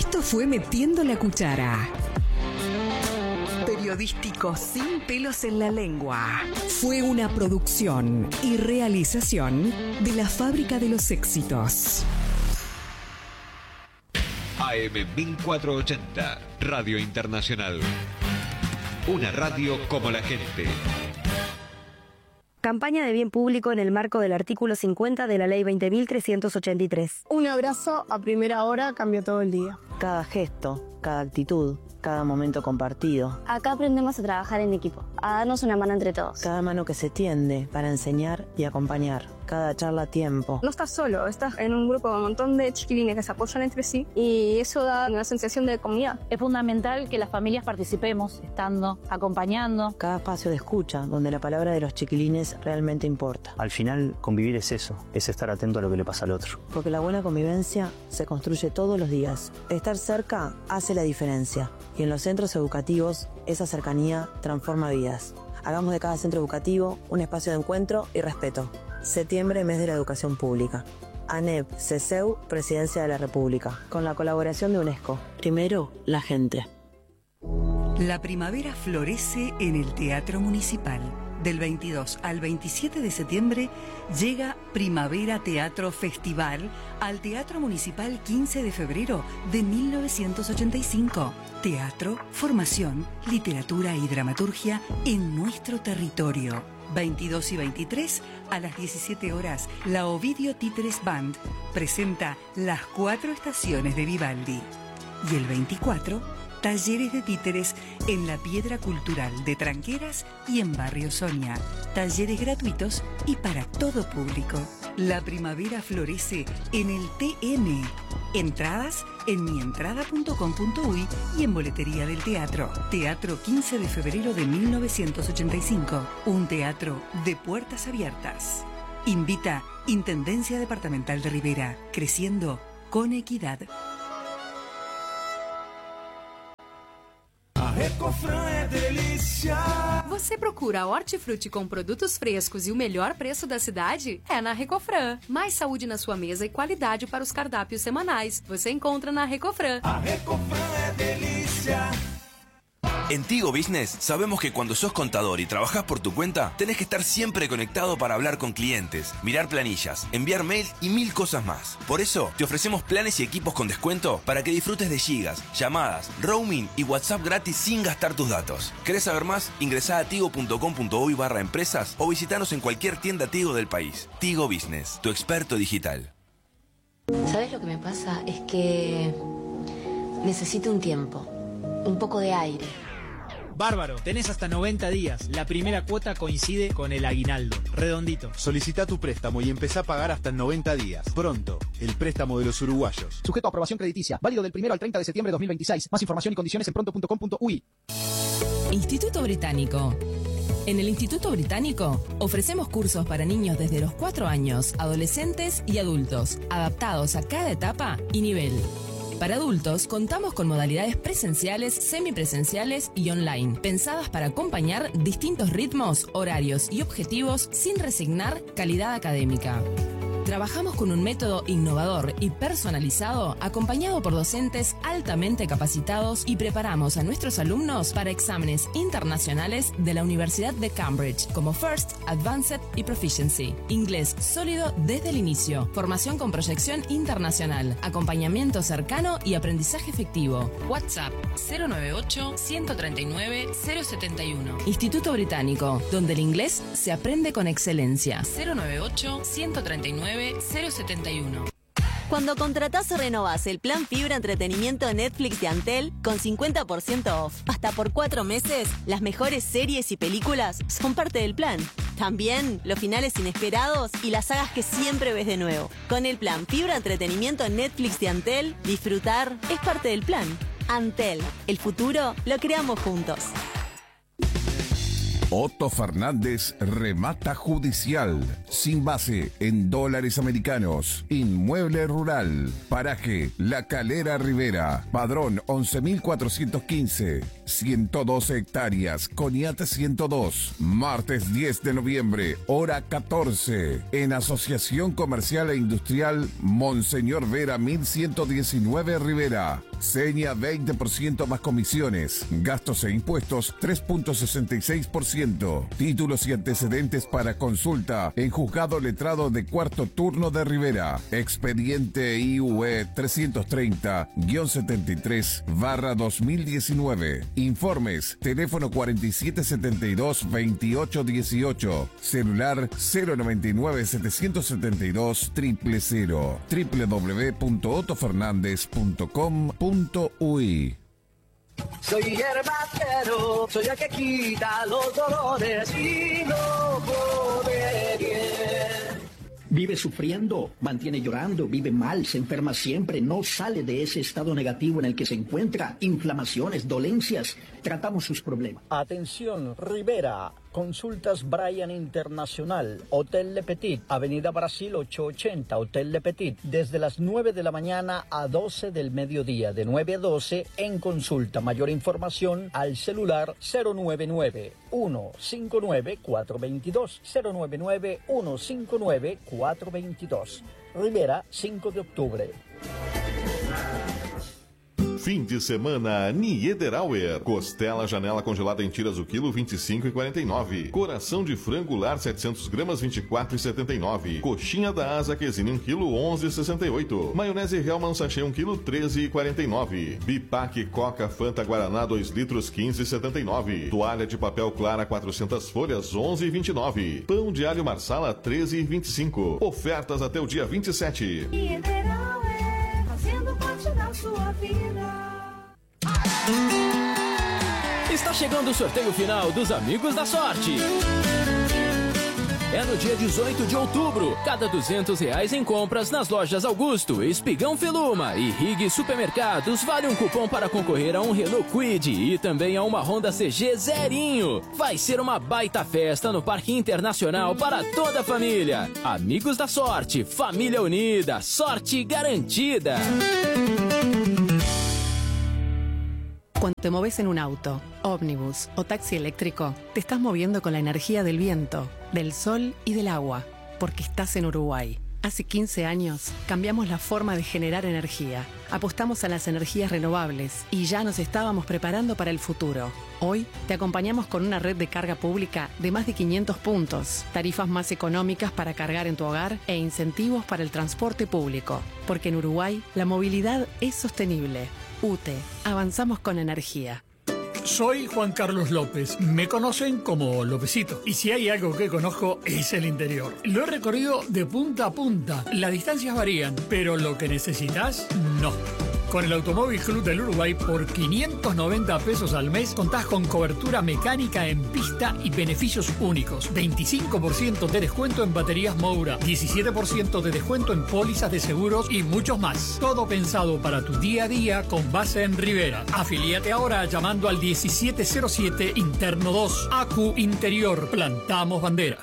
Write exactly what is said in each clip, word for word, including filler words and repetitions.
Esto fue Metiendo la Cuchara. Periodístico sin pelos en la lengua. Fue una producción y realización de la Fábrica de los Éxitos. A M mil cuatrocientos ochenta, Radio Internacional. Una radio como la gente. Campaña de bien público en el marco del artículo cincuenta de la Ley veinte mil trescientos ochenta y tres. Un abrazo a primera hora cambió todo el día. Cada gesto, cada actitud, cada momento compartido. Acá aprendemos a trabajar en equipo, a darnos una mano entre todos. Cada mano que se tiende para enseñar y acompañar. Cada charla a tiempo. No estás solo, estás en un grupo con un montón de chiquilines que se apoyan entre sí y eso da una sensación de comunidad. Es fundamental que las familias participemos, estando, acompañando. Cada espacio de escucha, donde la palabra de los chiquilines realmente importa. Al final, convivir es eso, es estar atento a lo que le pasa al otro. Porque la buena convivencia se construye todos los días. Estar cerca hace la diferencia. Y en los centros educativos, esa cercanía transforma vidas. Hagamos de cada centro educativo un espacio de encuentro y respeto. Septiembre, mes de la educación pública. ANEP, CESEU, Presidencia de la República. Con la colaboración de UNESCO. Primero, la gente. La primavera florece en el Teatro Municipal. Del veintidós al veintisiete de septiembre llega Primavera Teatro Festival al Teatro Municipal quince de febrero de mil novecientos ochenta y cinco. Teatro, formación, literatura y dramaturgia en nuestro territorio. veintidós y veintitrés a las diecisiete horas, la Ovidio Títeres Band presenta Las Cuatro Estaciones de Vivaldi. Y el veinticuatro, talleres de títeres en la Piedra Cultural de Tranqueras y en Barrio Sonia. Talleres gratuitos y para todo público. La primavera florece en el T M. Entradas en mientrada punto com punto uy y en boletería del teatro. Teatro quince de febrero de mil novecientos ochenta y cinco. Un teatro de puertas abiertas. Invita Intendencia Departamental de Rivera. Creciendo con equidad. A Recofran é delícia. Você procura hortifruti com produtos frescos e o melhor preço da cidade? É na Recofran. Mais saúde na sua mesa e qualidade para os cardápios semanais. Você encontra na Recofran. A Recofran é delícia. En Tigo Business sabemos que cuando sos contador y trabajás por tu cuenta, tenés que estar siempre conectado para hablar con clientes, mirar planillas, enviar mails y mil cosas más. Por eso, te ofrecemos planes y equipos con descuento para que disfrutes de gigas, llamadas, roaming y WhatsApp gratis sin gastar tus datos. ¿Querés saber más? Ingresá a tigo punto com punto uy barra empresas o visitanos en cualquier tienda Tigo del país. Tigo Business, tu experto digital. ¿Sabes lo que me pasa? Es que necesito un tiempo, un poco de aire. Bárbaro, tenés hasta noventa días. La primera cuota coincide con el aguinaldo. Redondito. Solicita tu préstamo y empezá a pagar hasta en noventa días. Pronto, el préstamo de los uruguayos. Sujeto a aprobación crediticia. Válido del primero al treinta de septiembre de dos mil veintiséis. Más información y condiciones en pronto punto com punto uy. Instituto Británico. En el Instituto Británico ofrecemos cursos para niños desde los cuatro años, adolescentes y adultos, adaptados a cada etapa y nivel. Para adultos, contamos con modalidades presenciales, semipresenciales y online, pensadas para acompañar distintos ritmos, horarios y objetivos sin resignar calidad académica. Trabajamos con un método innovador y personalizado, acompañado por docentes altamente capacitados y preparamos a nuestros alumnos para exámenes internacionales de la Universidad de Cambridge, como First, Advanced y Proficiency. Inglés sólido desde el inicio, formación con proyección internacional, acompañamiento cercano y aprendizaje efectivo. WhatsApp cero noventa y ocho, ciento treinta y nueve, cero setenta y uno. Instituto Británico, donde el inglés se aprende con excelencia. cero noventa y ocho, ciento treinta y nueve, cero setenta y uno. Cuando contratás o renovás el plan Fibra Entretenimiento de Netflix de Antel con cincuenta por ciento off, hasta por cuatro meses, las mejores series y películas son parte del plan. También los finales inesperados y las sagas que siempre ves de nuevo. Con el plan Fibra Entretenimiento en Netflix de Antel, disfrutar es parte del plan. Antel, el futuro lo creamos juntos. Otto Fernández Remata Judicial, sin base en dólares americanos, inmueble rural, paraje La Calera Rivera, padrón once mil cuatrocientos quince, ciento doce hectáreas, Coniat ciento dos, martes diez de noviembre, hora catorce, en Asociación Comercial e Industrial Monseñor Vera mil ciento diecinueve Rivera. Seña veinte por ciento más comisiones. Gastos e impuestos tres punto sesenta y seis por ciento. Títulos y antecedentes para consulta en Juzgado Letrado de Cuarto Turno de Rivera. Expediente I U E trescientos treinta guión setenta y tres barra dos mil diecinueve. Informes, teléfono cuarenta y siete setenta y dos veintiocho dieciocho. Celular cero noventa y nueve setecientos setenta y dos cero cero cero. w w w punto otto fernández punto com punto u i. Soy hierbatero, soy el que quita los dolores y no pone bien. Vive sufriendo, mantiene llorando, vive mal, se enferma siempre, no sale de ese estado negativo en el que se encuentra, inflamaciones, dolencias. Tratamos sus problemas. Atención, Rivera. Consultas Brian Internacional, Hotel Le Petit, Avenida Brasil ochocientos ochenta, Hotel Le Petit, desde las nueve de la mañana a doce del mediodía, de nueve a doce en consulta. Mayor información al celular cero nueve nueve, uno cinco nueve, cuatro dos dos, cero nueve nueve, uno cinco nueve, cuatro dos dos. Rivera, cinco de octubre. Fim de semana Niederauer. Costela janela congelada em tiras o quilo vinte e cinco e quarenta e nove. Coração de frango lar setecentos gramas vinte e quatro e setenta e nove. Coxinha da asa quesine um quilo onze e sessenta e oito. Maionese Hellmann sachê um quilo treze e quarenta e nove. Bipac Coca Fanta Guaraná dois litros quinze e setenta e nove. Toalha de papel Clara quatrocentas folhas onze e vinte e nove. Pão de alho Marsala treze e vinte e cinco. Ofertas até o dia vinte e sete. Niederauer, fazendo parte da sua vida. Está chegando o sorteio final dos Amigos da Sorte. É no dia dezoito de outubro. Cada duzentos reais em compras nas lojas Augusto, Espigão Feluma e Rig Supermercados vale um cupom para concorrer a um Renault Kwid e também a uma Honda C G zerinho. Vai ser uma baita festa no Parque Internacional para toda a família. Amigos da Sorte, família unida, sorte garantida. Cuando te moves en un auto, ómnibus o taxi eléctrico, te estás moviendo con la energía del viento, del sol y del agua, porque estás en Uruguay. Hace quince años cambiamos la forma de generar energía, apostamos a las energías renovables y ya nos estábamos preparando para el futuro. Hoy te acompañamos con una red de carga pública de más de quinientos puntos, tarifas más económicas para cargar en tu hogar e incentivos para el transporte público, porque en Uruguay la movilidad es sostenible. U T E, avanzamos con energía. Soy Juan Carlos López, me conocen como Lópezito, y si hay algo que conozco es el interior. Lo he recorrido de punta a punta, las distancias varían, pero lo que necesitas, no. Con el Automóvil Club del Uruguay, por quinientos noventa pesos al mes, contás con cobertura mecánica en pista y beneficios únicos. veinticinco por ciento de descuento en baterías Moura, diecisiete por ciento de descuento en pólizas de seguros y muchos más. Todo pensado para tu día a día con base en Rivera. Afilíate ahora llamando al diecisiete cero siete Interno dos. A Q Interior. Plantamos bandera.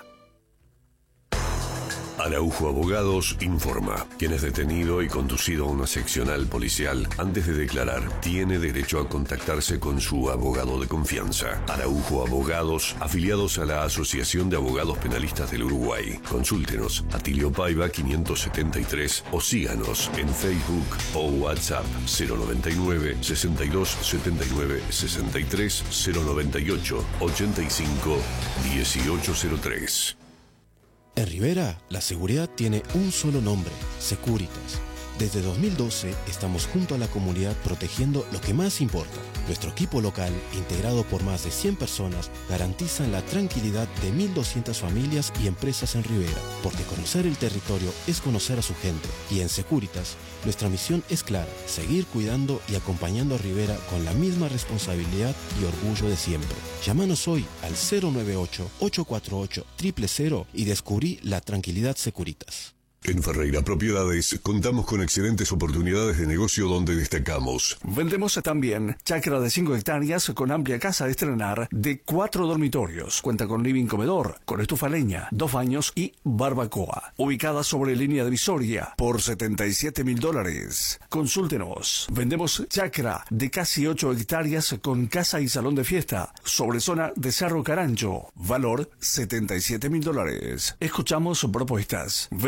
Araujo Abogados informa. Quien es detenido y conducido a una seccional policial antes de declarar tiene derecho a contactarse con su abogado de confianza. Araujo Abogados, afiliados a la Asociación de Abogados Penalistas del Uruguay. Consúltenos a Tilio Paiva quinientos setenta y tres o síganos en Facebook o WhatsApp cero noventa y nueve, sesenta y dos, setenta y nueve, sesenta y tres, cero noventa y ocho, ochenta y cinco, dieciocho cero tres. En Rivera, la seguridad tiene un solo nombre, Securitas. Desde dos mil doce estamos junto a la comunidad protegiendo lo que más importa. Nuestro equipo local, integrado por más de cien personas, garantiza la tranquilidad de mil doscientas familias y empresas en Rivera, porque conocer el territorio es conocer a su gente. Y en Securitas, nuestra misión es clara, seguir cuidando y acompañando a Rivera con la misma responsabilidad y orgullo de siempre. Llámanos hoy al cero nueve ocho, ocho cuatro ocho, cero cero cero y descubrí la tranquilidad Securitas. En Ferreira Propiedades contamos con excelentes oportunidades de negocio donde destacamos. Vendemos también chacra de cinco hectáreas con amplia casa de estrenar de cuatro dormitorios. Cuenta con living comedor, con estufa leña, dos baños y barbacoa. Ubicada sobre línea divisoria por setenta y siete mil dólares. Consúltenos. Vendemos chacra de casi ocho hectáreas con casa y salón de fiesta sobre zona de Cerro Carancho. Valor setenta y siete mil dólares. Escuchamos propuestas. Vendemos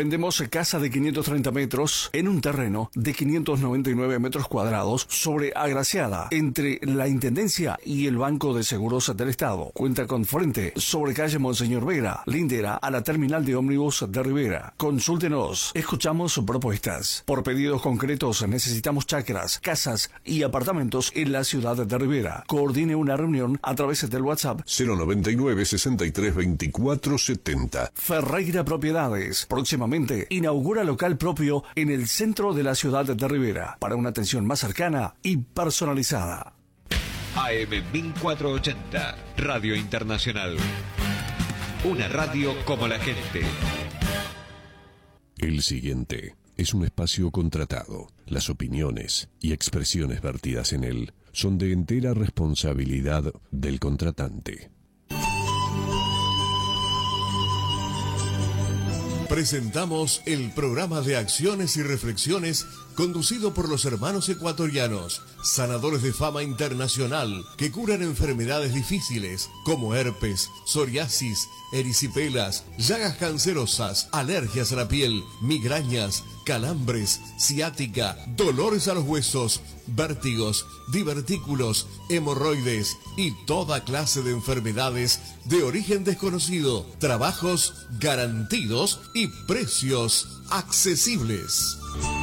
casa de quinientos treinta metros en un terreno de quinientos noventa y nueve metros cuadrados sobre Agraciada, entre la Intendencia y el Banco de Seguros del Estado. Cuenta con frente sobre calle Monseñor Vera, lindera a la terminal de ómnibus de Rivera. Consúltenos, escuchamos propuestas. Por pedidos concretos necesitamos chacras, casas y apartamentos en la ciudad de Rivera. Coordine una reunión a través del WhatsApp cero noventa y nueve, sesenta y tres, veinticuatro setenta. Ferreira Propiedades. Próximamente inaugura local propio en el centro de la ciudad de Rivera para una atención más cercana y personalizada. A M mil cuatrocientos ochenta, Radio Internacional. Una radio como la gente. El siguiente es un espacio contratado. Las opiniones y expresiones vertidas en él son de entera responsabilidad del contratante. Presentamos el programa de acciones y reflexiones conducido por los hermanos ecuatorianos, sanadores de fama internacional que curan enfermedades difíciles como herpes, psoriasis, erisipelas, llagas cancerosas, alergias a la piel, migrañas, calambres, ciática, dolores a los huesos, vértigos, divertículos, hemorroides y toda clase de enfermedades de origen desconocido. Trabajos garantidos y precios accesibles.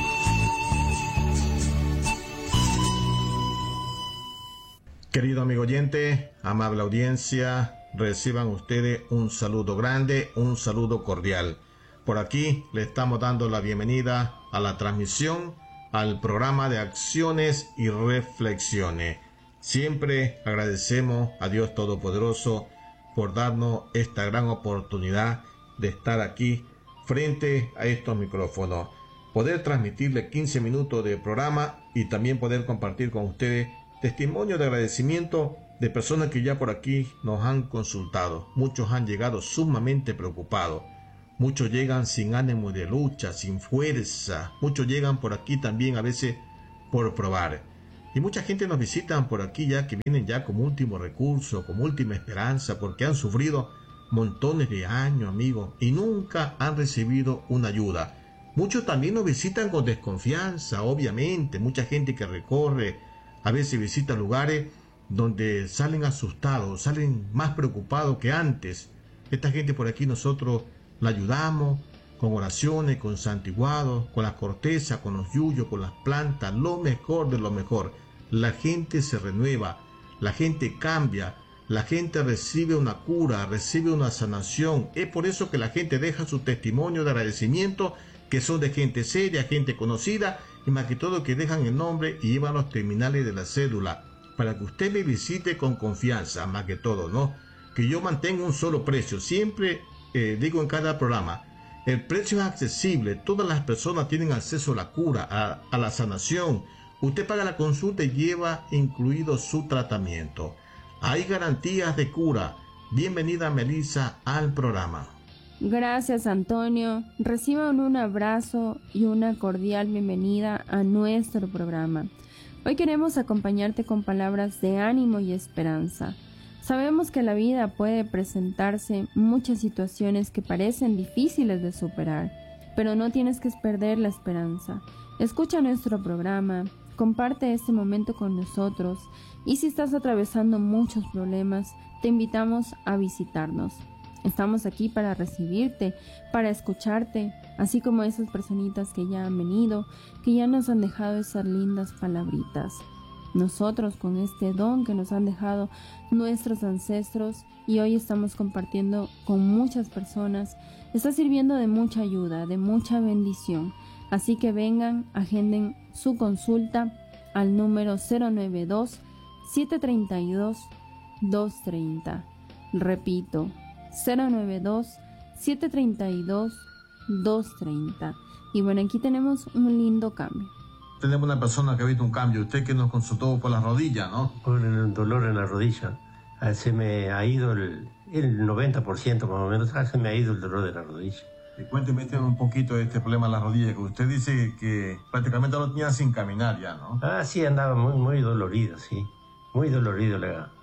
Querido amigo oyente, amable audiencia, reciban ustedes un saludo grande, un saludo cordial. Por aquí le estamos dando la bienvenida a la transmisión, al programa de acciones y reflexiones. Siempre agradecemos a Dios Todopoderoso por darnos esta gran oportunidad de estar aquí frente a estos micrófonos, poder transmitirle quince minutos de programa y también poder compartir con ustedes testimonio de agradecimiento de personas que ya por aquí nos han consultado. Muchos han llegado sumamente preocupados. Muchos llegan sin ánimo de lucha, sin fuerza. Muchos llegan por aquí también a veces por probar. Y mucha gente nos visita por aquí ya que vienen ya como último recurso, como última esperanza, porque han sufrido montones de años, amigos, y nunca han recibido una ayuda. Muchos también nos visitan con desconfianza, obviamente. Mucha gente que recorre, a veces visita lugares donde salen asustados, salen más preocupados que antes. Esta gente por aquí nosotros la ayudamos con oraciones, con santiguados, con la corteza, con los yuyos, con las plantas, lo mejor de lo mejor. La gente se renueva, la gente cambia, la gente recibe una cura, recibe una sanación. Es por eso que la gente deja su testimonio de agradecimiento, que son de gente seria, gente conocida, y más que todo que dejan el nombre y llevan los terminales de la cédula, para que usted me visite con confianza, más que todo, ¿no? Que yo mantenga un solo precio. Siempre eh, digo en cada programa, el precio es accesible, todas las personas tienen acceso a la cura, a, a la sanación. Usted paga la consulta y lleva incluido su tratamiento. Hay garantías de cura. Bienvenida, Melissa, al programa. Gracias, Antonio. Reciban un abrazo y una cordial bienvenida a nuestro programa. Hoy queremos acompañarte con palabras de ánimo y esperanza. Sabemos que en la vida puede presentarse muchas situaciones que parecen difíciles de superar, pero no tienes que perder la esperanza. Escucha nuestro programa, comparte este momento con nosotros y si estás atravesando muchos problemas, te invitamos a visitarnos. Estamos aquí para recibirte, para escucharte, así como esas personitas que ya han venido, que ya nos han dejado esas lindas palabritas. Nosotros con este don que nos han dejado nuestros ancestros y hoy estamos compartiendo con muchas personas, está sirviendo de mucha ayuda, de mucha bendición. Así que vengan, agenden su consulta al número cero nueve dos, siete tres dos, dos tres cero. Repito, cero nueve dos, siete tres dos, dos tres cero. Y bueno, aquí tenemos un lindo cambio. Tenemos una persona que ha visto un cambio. Usted que nos consultó por la rodilla, ¿no? Por el dolor en la rodilla. Se me ha ido el, el noventa por ciento más o menos. Se me ha ido el dolor de la rodilla. Y cuénteme un poquito de este problema de la rodilla, que usted dice que prácticamente lo tenía sin caminar ya, ¿no? Ah, sí, andaba muy, muy dolorido, sí. Muy dolorido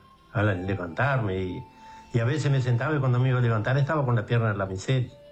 al levantarme. Y, y a veces me sentaba y cuando me iba a levantar estaba con la pierna en la miseria.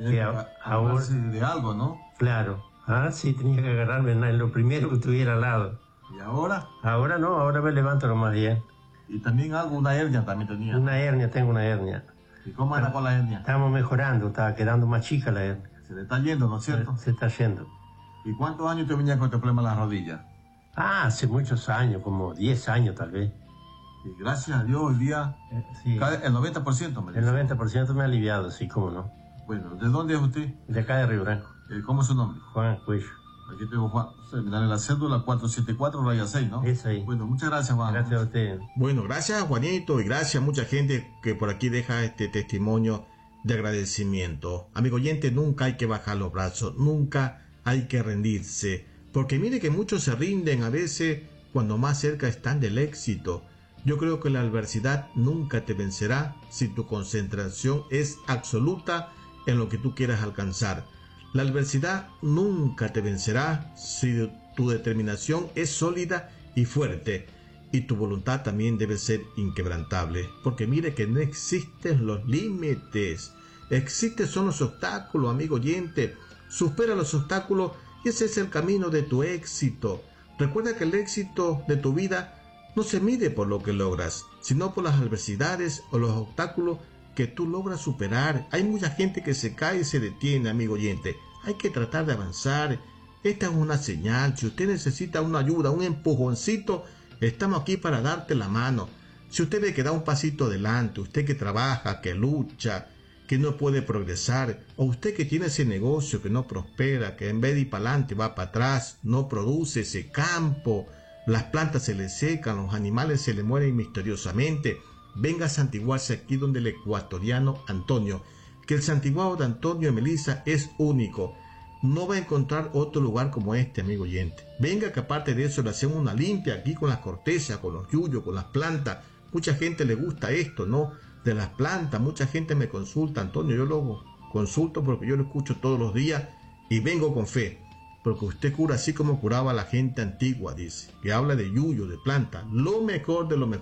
Que a, ahora de algo, ¿no? Claro. Ah, sí, tenía que agarrarme en lo primero que estuviera al lado. ¿Y ahora? Ahora no, ahora me levanto lo más bien. Y también algo, una hernia también tenía. Una hernia, tengo una hernia. ¿Y cómo anda con la hernia? Estamos mejorando, estaba quedando más chica la hernia. Se le está yendo, ¿no es cierto? Se, se está yendo. ¿Y cuántos años te venía con este problema en las rodillas? Ah, hace muchos años, como diez años tal vez. Y gracias a Dios hoy día, eh, sí. el noventa por ciento me dice. El noventa por ciento me ha aliviado, sí, cómo no. Bueno, ¿de dónde es usted? De acá de Río Branco. ¿Cómo es su nombre? Juan Cuello. Aquí tengo Juan, me dan la cédula cuatro siete cuatro raya seis, ¿no? Es ahí. Bueno, muchas gracias, Juan. Gracias a usted. Bueno, gracias a Juanito y gracias a mucha gente que por aquí deja este testimonio de agradecimiento. Amigo oyente, nunca hay que bajar los brazos, nunca hay que rendirse, porque mire que muchos se rinden a veces cuando más cerca están del éxito. Yo creo que la adversidad nunca te vencerá si tu concentración es absoluta en lo que tú quieras alcanzar. La adversidad nunca te vencerá si tu determinación es sólida y fuerte, y tu voluntad también debe ser inquebrantable, porque mire que no existen los límites, existen son los obstáculos, amigo oyente. Supera los obstáculos y ese es el camino de tu éxito. Recuerda que el éxito de tu vida no se mide por lo que logras, sino por las adversidades o los obstáculos que tú logras superar. Hay mucha gente que se cae y se detiene, amigo oyente. Hay que tratar de avanzar. Esta es una señal. Si usted necesita una ayuda, un empujoncito, estamos aquí para darte la mano. Si usted ve que da un pasito adelante, usted que trabaja, que lucha, que no puede progresar, o usted que tiene ese negocio que no prospera, que en vez de ir para adelante va para atrás, no produce ese campo, las plantas se le secan, los animales se le mueren misteriosamente, venga a santiguarse aquí donde el ecuatoriano Antonio, que el santiguado de Antonio de Melissa es único. No va a encontrar otro lugar como este, amigo oyente. Venga que aparte de eso le hacemos una limpia aquí con las cortezas, con los yuyos, con las plantas. Mucha gente le gusta esto, ¿no? De las plantas, mucha gente me consulta, Antonio, yo lo consulto porque yo lo escucho todos los días y vengo con fe. Porque usted cura así como curaba a la gente antigua, dice, que habla de yuyo, de planta, lo mejor de lo mejor.